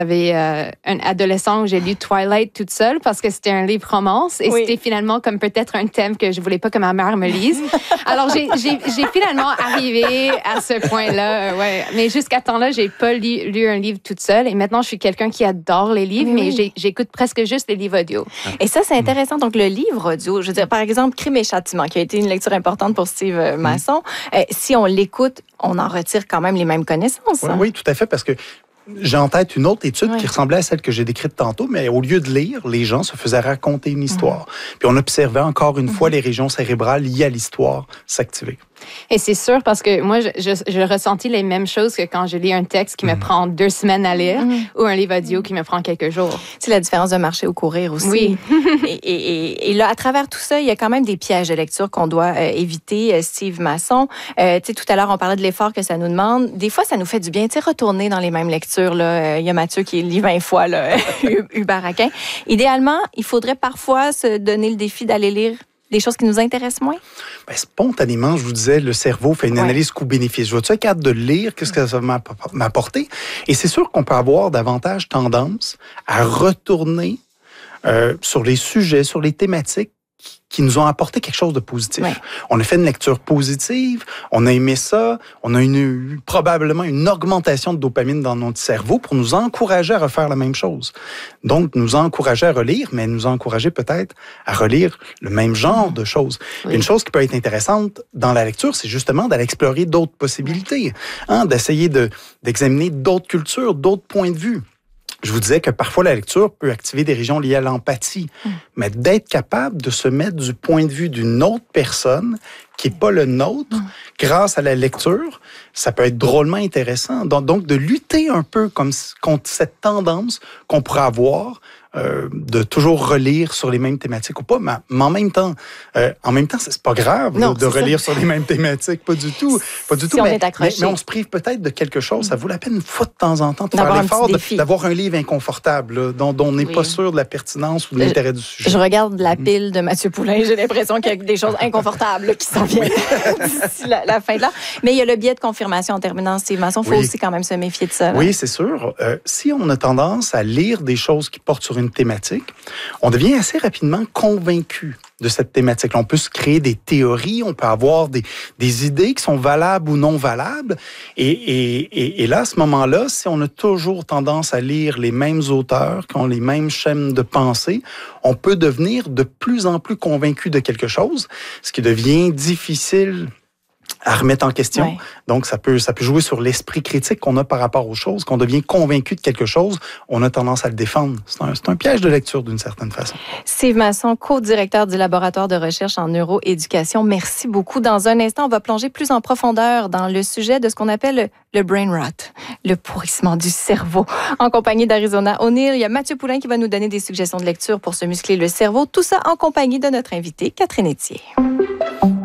J'avais un adolescent où j'ai lu Twilight toute seule parce que c'était un livre romance et c'était finalement comme peut-être un thème que je voulais pas que ma mère me lise. Alors j'ai finalement arrivé à ce point-là. Mais jusqu'à temps-là, j'ai pas lu un livre toute seule et maintenant je suis quelqu'un qui adore les livres, mais j'écoute presque juste les livres audio. Et ça, c'est intéressant. Donc le livre audio, je veux dire, par exemple, Crime et Châtiment, qui a été une lecture importante pour Steve Masson. Si on l'écoute, on en retire quand même les mêmes connaissances. Oui, tout à fait, parce que j'ai en tête une autre étude qui ressemblait à celle que j'ai décrite tantôt, mais au lieu de lire, les gens se faisaient raconter une histoire. Puis on observait encore une fois les régions cérébrales liées à l'histoire s'activer. Et c'est sûr parce que moi, je ressentis les mêmes choses que quand je lis un texte qui me prend 2 semaines à lire ou un livre audio qui me prend quelques jours. C'est la différence de marcher ou courir aussi. Oui. et là, à travers tout ça, il y a quand même des pièges de lecture qu'on doit éviter, Steve Masson. Tu sais, tout à l'heure, on parlait de l'effort que ça nous demande. Des fois, ça nous fait du bien, tu sais, retourner dans les mêmes lectures. Il y a Mathieu qui lit 20 fois, Hubert-Aquin. Idéalement, il faudrait parfois se donner le défi d'aller lire des choses qui nous intéressent moins? Bien, spontanément, je vous disais, le cerveau fait une analyse coût-bénéfice. Je vais-tu être capable de lire? Qu'est-ce que ça va m'apporter? Et c'est sûr qu'on peut avoir davantage tendance à retourner sur les sujets, sur les thématiques qui nous ont apporté quelque chose de positif. Ouais. On a fait une lecture positive, on a aimé ça, on a eu probablement une augmentation de dopamine dans notre cerveau pour nous encourager à refaire la même chose. Donc, nous encourager à relire, mais nous encourager peut-être à relire le même genre de choses. Oui. Une chose qui peut être intéressante dans la lecture, c'est justement d'aller explorer d'autres possibilités, d'essayer d'examiner d'autres cultures, d'autres points de vue. Je vous disais que parfois, la lecture peut activer des régions liées à l'empathie, mais d'être capable de se mettre du point de vue d'une autre personne qui n'est pas le nôtre, grâce à la lecture, ça peut être drôlement intéressant. Donc de lutter un peu contre cette tendance qu'on pourrait avoir de toujours relire sur les mêmes thématiques ou pas, mais en même temps, c'est pas grave de relire sur les mêmes thématiques, pas du tout. Pas du tout, on est accroché. Mais on se prive peut-être de quelque chose. Ça vaut la peine une fois de temps en temps de faire l'effort d'avoir un livre inconfortable dont on n'est pas sûr de la pertinence ou de l'intérêt du sujet. Je regarde la pile de Mathieu Poulain, j'ai l'impression qu'il y a des choses inconfortables qui s'en viennent d'ici la fin de là. Mais il y a le biais de confirmation en terminant, Steve Masson. Il faut aussi quand même se méfier de ça. Oui, c'est sûr. Si on a tendance à lire des choses qui portent sur une thématique, on devient assez rapidement convaincu de cette thématique. On peut se créer des théories, on peut avoir des idées qui sont valables ou non valables. Et là, à ce moment-là, si on a toujours tendance à lire les mêmes auteurs, qui ont les mêmes schèmes de pensée, on peut devenir de plus en plus convaincu de quelque chose, ce qui devient difficile à remettre en question. Ouais. Donc, ça peut jouer sur l'esprit critique qu'on a par rapport aux choses, qu'on devient convaincu de quelque chose, on a tendance à le défendre. C'est un piège de lecture d'une certaine façon. Steve Masson, co-directeur du laboratoire de recherche en neuroéducation, merci beaucoup. Dans un instant, on va plonger plus en profondeur dans le sujet de ce qu'on appelle le brain rot, le pourrissement du cerveau. En compagnie d'Arizona O'Neill, il y a Mathieu Poulain qui va nous donner des suggestions de lecture pour se muscler le cerveau. Tout ça en compagnie de notre invitée, Catherine Etier.